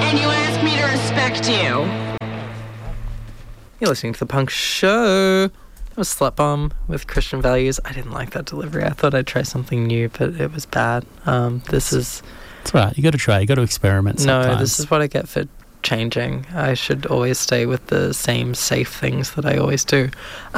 and you ask me to respect you. You're listening to The Punk Show. That was Slut Bomb with Christian Values. I didn't like that delivery. I thought I'd try something new, but it was bad. This is... That's right. You got to try. You got to experiment sometimes. No, this is what I get for changing. I should always stay with the same safe things that I always do.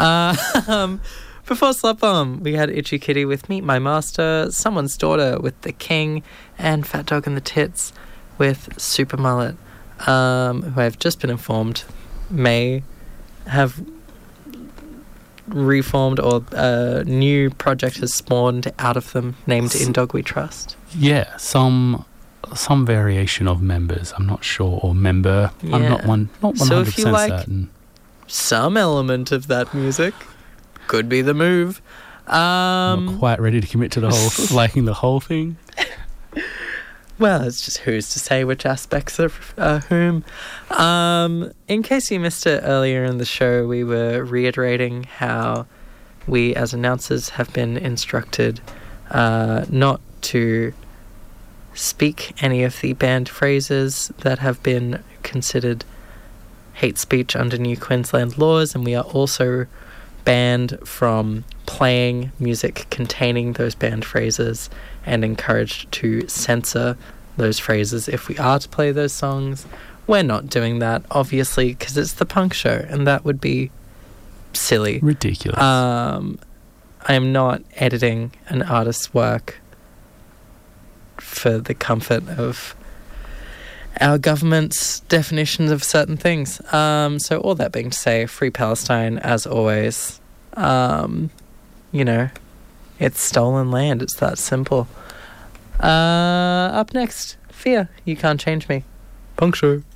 Before Slut Bomb, we had Itchy Kitty with Meet My Master, Someone's Daughter with The King, and Fat Dog and the Tits with Super Mullet, who I've just been informed may have reformed, or a new project has spawned out of them named In Dog We Trust. Yeah, some variation of members. I'm not sure, or member. Yeah. I'm not 100% so if you like certain. Some element of that music, could be the move. I'm not quite ready to commit to the whole liking the whole thing. Well, it's just who's to say which aspects of whom. In case you missed it earlier in the show, we were reiterating how we as announcers have been instructed not to speak any of the banned phrases that have been considered hate speech under New Queensland laws, and we are also banned from playing music containing those banned phrases and encouraged to censor those phrases if we are to play those songs. We're not doing that, obviously, because it's the Punk Show, and that would be silly. Ridiculous. I am not editing an artist's work for the comfort of our government's definitions of certain things. So all that being to say, Free Palestine, as always. You know, it's stolen land. It's that simple. Up next, Fear, You Can't Change Me. Punk Show.